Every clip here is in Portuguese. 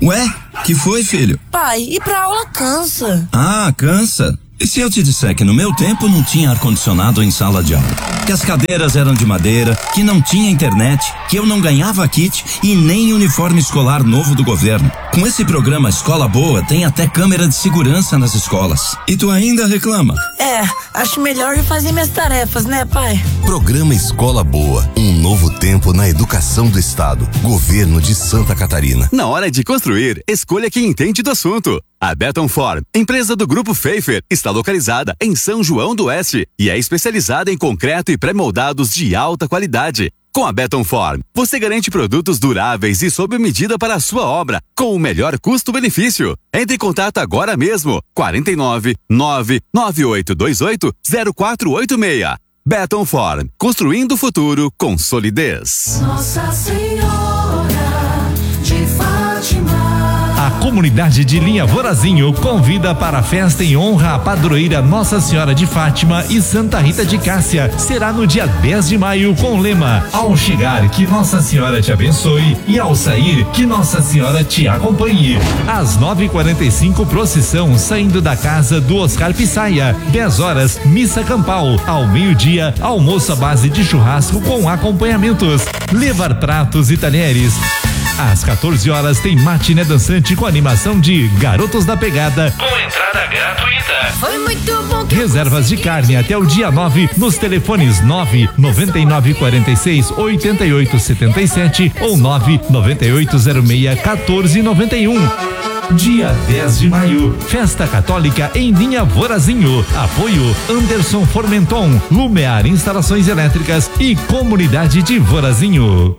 Ué, que foi, filho? Pai, ir pra aula cansa. Ah, cansa? E se eu te disser que no meu tempo não tinha ar-condicionado em sala de aula? Que as cadeiras eram de madeira, que não tinha internet, que eu não ganhava kit e nem uniforme escolar novo do governo. Com esse programa Escola Boa, tem até câmera de segurança nas escolas. E tu ainda reclama? Acho melhor eu fazer minhas tarefas, né, pai? Programa Escola Boa, um novo tempo na educação do estado. Governo de Santa Catarina. Na hora de construir, escolha quem entende do assunto. A Beton Form, empresa do Grupo Pfeiffer, está localizada em São João do Oeste e é especializada em concreto e pré-moldados de alta qualidade. Com a Beton Form, você garante produtos duráveis e sob medida para a sua obra, com o melhor custo-benefício. Entre em contato agora mesmo, 49 99828 0486. Beton Form, construindo o futuro com solidez. Nossa Senhora de Fátima. A comunidade de Linha Vorazinho convida para a festa em honra à padroeira Nossa Senhora de Fátima e Santa Rita de Cássia. Será no dia 10 de maio com o lema: ao chegar, que Nossa Senhora te abençoe, e ao sair, que Nossa Senhora te acompanhe. Às 9h45, procissão saindo da casa do Oscar Pissaia. 10 horas, missa campal. Ao meio-dia, almoço à base de churrasco com acompanhamentos. Levar pratos e talheres. Às 14 horas tem matiné dançante com animação de Garotos da Pegada, com entrada gratuita. Foi muito bom que Reservas de carne até o dia 9 nos telefones 999468877 ou 998061491. Dia 10 de maio, Festa Católica em Linha Vorazinho. Apoio Anderson Formenton, Lumear Instalações Elétricas e Comunidade de Vorazinho.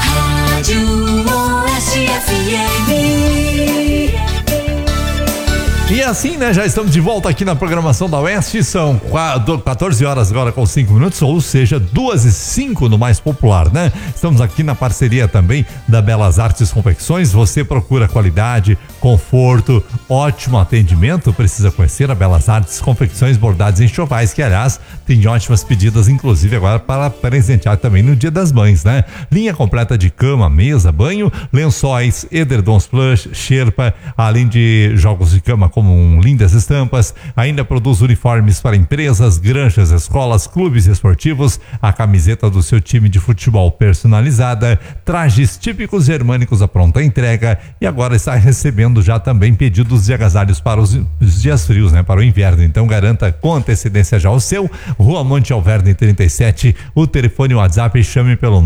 E assim, né, já estamos de volta aqui na programação da Oeste, são 14 horas agora com 5 minutos, ou seja, 2h05 no mais popular, né? Estamos aqui na parceria também da Belas Artes Confecções. Você procura qualidade, conforto, ótimo atendimento, precisa conhecer a Belas Artes Confecções Bordados em Enxovais, que aliás tem ótimas pedidas, inclusive agora para presentear também no Dia das Mães, né? Linha completa de cama, mesa, banho, lençóis, edredons plush, Sherpa, além de jogos de cama com lindas estampas. Ainda produz uniformes para empresas, granjas, escolas, clubes esportivos, a camiseta do seu time de futebol personalizada, trajes típicos germânicos à pronta entrega, e agora está recebendo já também pedidos de agasalhos para os dias frios, né? Para o inverno. Então garanta com antecedência já o seu. Rua Monte Alverne 37, o telefone WhatsApp, chame pelo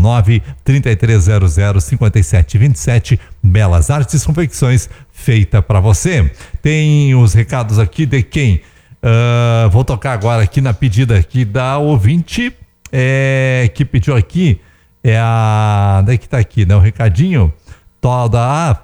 933005727. Belas Artes Confecções, feita para você. Tem os recados aqui de quem? Vou tocar agora aqui na pedida aqui da ouvinte que pediu aqui, daí que tá aqui, né? O recadinho toda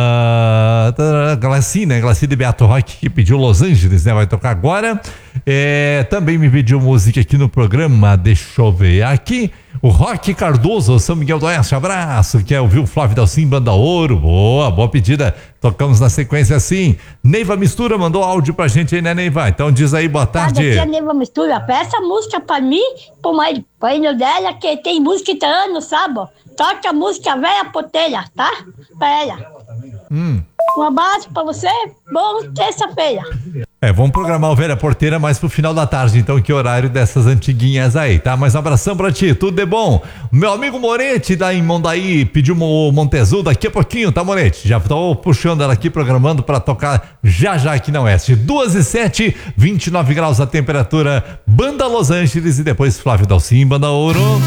Glacine de Beato Roque, que pediu Los Angeles, né? Vai tocar agora. Também me pediu música aqui no programa, deixa eu ver aqui, o Roque Cardoso, São Miguel do Oeste, abraço, quer ouvir o Flávio Dalcin, Banda Ouro, boa pedida, tocamos na sequência assim. Neiva Mistura mandou áudio pra gente aí, né, Neiva? Então diz aí, boa tarde. Aqui a Neiva Mistura, peça música pra mim, pro marido dela, que tem música italiana, sabe? Toca a música Velha Potelha, tá? Pra ela. Um abraço pra você, bom terça-feira. Vamos programar o Velha Porteira mais pro final da tarde, então, que horário dessas antiguinhas aí, tá? Mas um abração pra ti, tudo de bom. Meu amigo Moretti, da em Mondaí, pediu o Montezul daqui a pouquinho, tá, Moretti? Já tô puxando ela aqui, programando pra tocar já aqui na Oeste. 2h07, 29 graus a temperatura, Banda Los Angeles e depois Flávio Dalcin, Banda Ouro.